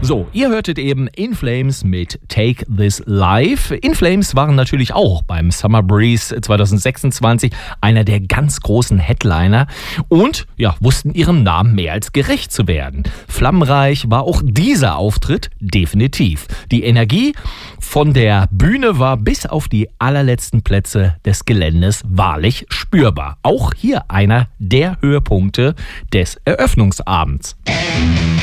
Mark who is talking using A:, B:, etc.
A: So, ihr hörtet eben In Flames mit Take This Live. In Flames waren natürlich auch beim Summer Breeze 2026 einer der ganz großen Headliner und wussten ihrem Namen mehr als gerecht zu werden. Flammenreich war auch dieser Auftritt definitiv. Die Energie von der Bühne war bis auf die allerletzten Plätze des Geländes wahrlich spürbar. Auch hier einer der Höhepunkte des Eröffnungsabends.